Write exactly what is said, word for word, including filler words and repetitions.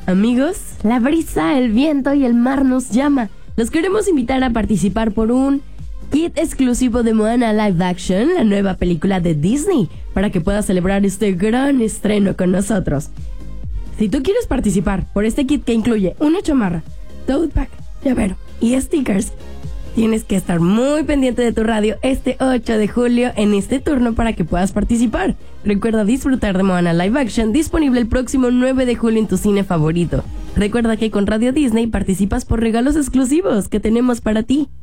Amigos, la brisa, el viento y el mar nos llama. Los queremos invitar a participar por un kit exclusivo de Moana Live Action, la nueva película de Disney, para que puedas celebrar este gran estreno con nosotros. Si tú quieres participar por este kit que incluye una chamarra, tote bag, llavero y stickers, tienes que estar muy pendiente de tu radio este ocho de julio en este turno para que puedas participar. Recuerda disfrutar de Moana Live Action, disponible el próximo nueve de julio en tu cine favorito. Recuerda que con Radio Disney participas por regalos exclusivos que tenemos para ti.